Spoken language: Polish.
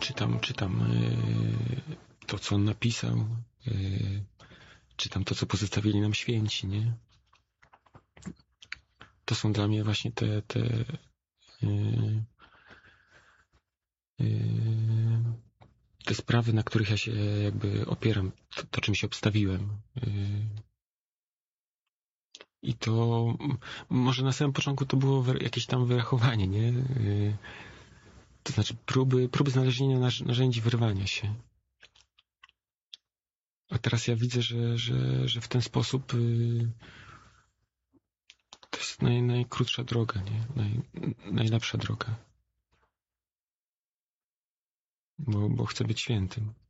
czytam to, co on napisał, czytam to, co pozostawili nam święci, nie? To są dla mnie właśnie te sprawy, na których ja się jakby opieram, to czym się obstawiłem. I to może na samym początku to było jakieś tam wyrachowanie, nie? To znaczy próby znalezienia narzędzi wyrwania się. A teraz ja widzę, że w ten sposób to jest najkrótsza droga, nie? Najlepsza droga. Bo chcę być świętym.